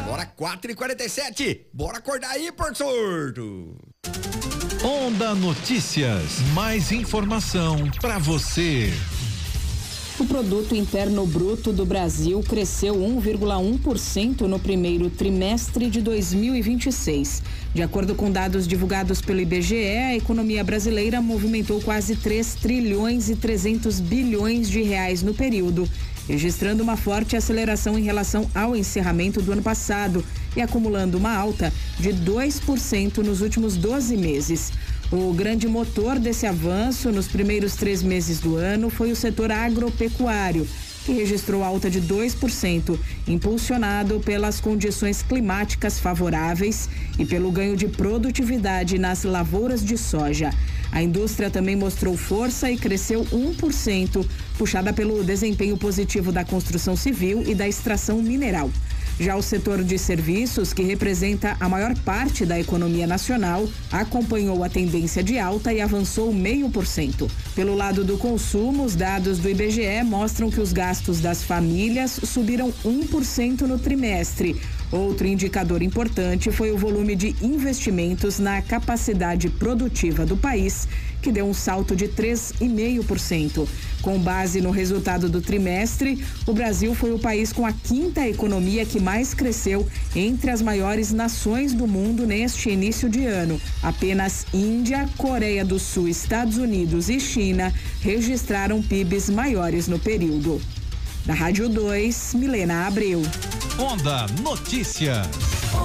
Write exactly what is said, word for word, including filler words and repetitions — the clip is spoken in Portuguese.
Agora quatro e quarenta e sete. Bora acordar aí, Porto Sordo. Onda Notícias. Mais informação para você. O Produto Interno Bruto do Brasil cresceu um vírgula um por cento no primeiro trimestre de dois mil e vinte e seis. De acordo com dados divulgados pelo I B G E, a economia brasileira movimentou quase três trilhões e trezentos bilhões de reais no período, registrando uma forte aceleração em relação ao encerramento do ano passado e acumulando uma alta de dois por cento nos últimos doze meses. O grande motor desse avanço nos primeiros três meses do ano foi o setor agropecuário, que registrou alta de dois por cento, impulsionado pelas condições climáticas favoráveis e pelo ganho de produtividade nas lavouras de soja. A indústria também mostrou força e cresceu um por cento, puxada pelo desempenho positivo da construção civil e da extração mineral. Já o setor de serviços, que representa a maior parte da economia nacional, acompanhou a tendência de alta e avançou meio por cento. Pelo lado do consumo, os dados do I B G E mostram que os gastos das famílias subiram um por cento no trimestre. Outro indicador importante foi o volume de investimentos na capacidade produtiva do país, que deu um salto de três vírgula cinco por cento. Com base no resultado do trimestre, o Brasil foi o país com a quinta economia que mais cresceu entre as maiores nações do mundo neste início de ano. Apenas Índia, Coreia do Sul, Estados Unidos e China registraram P I Bs maiores no período. Da Rádio dois, Milena Abreu. Onda Notícias.